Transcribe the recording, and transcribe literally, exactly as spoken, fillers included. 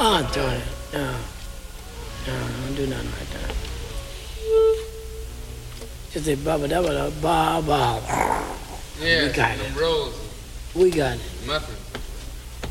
Oh, Tony, no. No, don't do nothing like that. Just say ba ba da ba da ba ba. Yeah, We got them it. roses. We got it. Muffins.